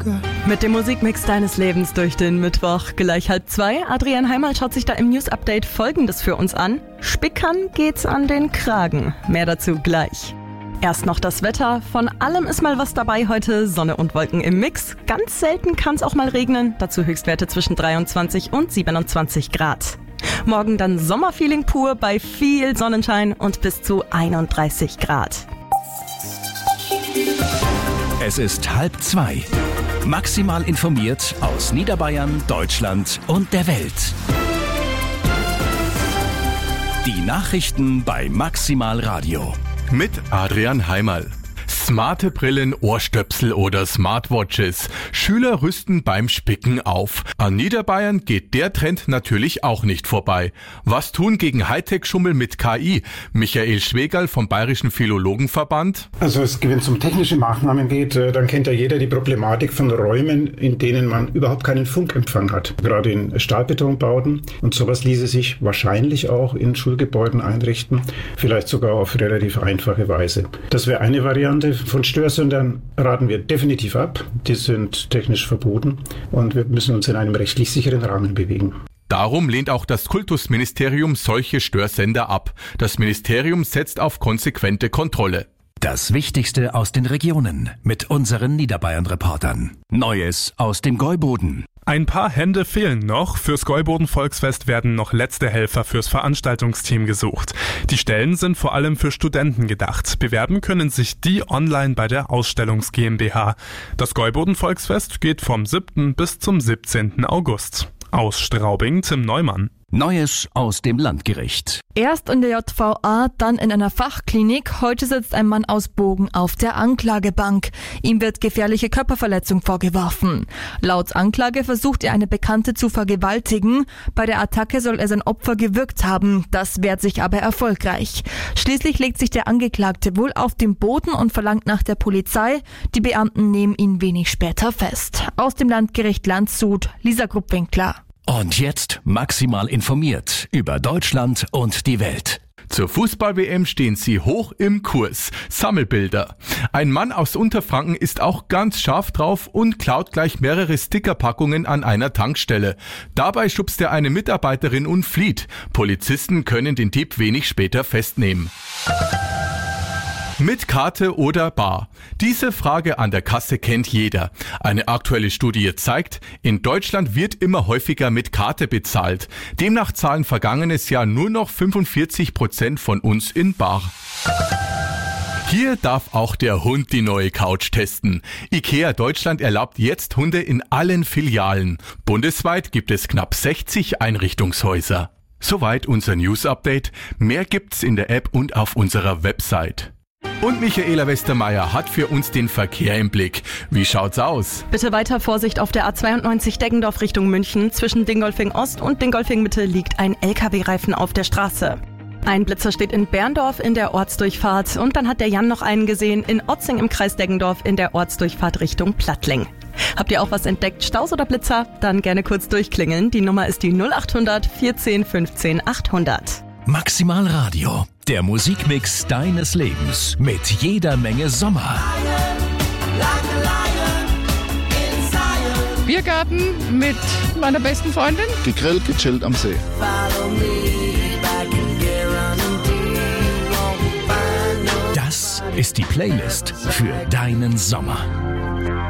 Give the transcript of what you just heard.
Mit dem Musikmix deines Lebens durch den Mittwoch, gleich 1:30. Adrian Heimal schaut sich da im News-Update Folgendes für uns an. Spickern geht's an den Kragen. Mehr dazu gleich. Erst noch das Wetter. Von allem ist mal was dabei heute. Sonne und Wolken im Mix. Ganz selten kann es auch mal regnen. Dazu Höchstwerte zwischen 23 und 27 Grad. Morgen dann Sommerfeeling pur bei viel Sonnenschein und bis zu 31 Grad. Es ist 1:30. Maximal informiert aus Niederbayern, Deutschland und der Welt. Die Nachrichten bei Maximal Radio. Mit Adrian Heimal. Smarte Brillen, Ohrstöpsel oder Smartwatches. Schüler rüsten beim Spicken auf. An Niederbayern geht der Trend natürlich auch nicht vorbei. Was tun gegen Hightech-Schummel mit KI? Michael Schwegerl vom Bayerischen Philologenverband. Also wenn es um technische Maßnahmen geht, dann kennt ja jeder die Problematik von Räumen, in denen man überhaupt keinen Funkempfang hat. Gerade in Stahlbetonbauten. Und sowas ließe sich wahrscheinlich auch in Schulgebäuden einrichten. Vielleicht sogar auf relativ einfache Weise. Das wäre eine Variante. Von Störsendern raten wir definitiv ab. Die sind technisch verboten und wir müssen uns in einem rechtlich sicheren Rahmen bewegen. Darum lehnt auch das Kultusministerium solche Störsender ab. Das Ministerium setzt auf konsequente Kontrolle. Das Wichtigste aus den Regionen mit unseren Niederbayern-Reportern. Neues aus dem Gäuboden. Ein paar Hände fehlen noch. Fürs Gäuboden-Volksfest werden noch letzte Helfer fürs Veranstaltungsteam gesucht. Die Stellen sind vor allem für Studenten gedacht. Bewerben können sich die online bei der Ausstellungs GmbH. Das Gäuboden-Volksfest geht vom 7. bis zum 17. August. Aus Straubing, Tim Neumann. Neues aus dem Landgericht. Erst in der JVA, dann in einer Fachklinik. Heute sitzt ein Mann aus Bogen auf der Anklagebank. Ihm wird gefährliche Körperverletzung vorgeworfen. Laut Anklage versucht er eine Bekannte zu vergewaltigen. Bei der Attacke soll er sein Opfer gewürgt haben. Das wehrt sich aber erfolgreich. Schließlich legt sich der Angeklagte wohl auf den Boden und verlangt nach der Polizei. Die Beamten nehmen ihn wenig später fest. Aus dem Landgericht Landshut, Lisa Gruppwinkler. Und jetzt maximal informiert über Deutschland und die Welt. Zur Fußball-WM stehen sie hoch im Kurs. Sammelbilder. Ein Mann aus Unterfranken ist auch ganz scharf drauf und klaut gleich mehrere Stickerpackungen an einer Tankstelle. Dabei schubst er eine Mitarbeiterin und flieht. Polizisten können den Dieb wenig später festnehmen. Mit Karte oder bar? Diese Frage an der Kasse kennt jeder. Eine aktuelle Studie zeigt, in Deutschland wird immer häufiger mit Karte bezahlt. Demnach zahlen vergangenes Jahr nur noch 45% von uns in bar. Hier darf auch der Hund die neue Couch testen. IKEA Deutschland erlaubt jetzt Hunde in allen Filialen. Bundesweit gibt es knapp 60 Einrichtungshäuser. Soweit unser News-Update. Mehr gibt's in der App und auf unserer Website. Und Michaela Westermeier hat für uns den Verkehr im Blick. Wie schaut's aus? Bitte weiter Vorsicht auf der A92 Deggendorf Richtung München. Zwischen Dingolfing Ost und Dingolfing Mitte liegt ein LKW-Reifen auf der Straße. Ein Blitzer steht in Berndorf in der Ortsdurchfahrt. Und dann hat der Jan noch einen gesehen in Otzing im Kreis Deggendorf in der Ortsdurchfahrt Richtung Plattling. Habt ihr auch was entdeckt, Staus oder Blitzer? Dann gerne kurz durchklingeln. Die Nummer ist die 0800 14 15 800. Maximal Radio, der Musikmix deines Lebens mit jeder Menge Sommer. Biergarten mit meiner besten Freundin. Gegrillt, gechillt am See. Das ist die Playlist für deinen Sommer.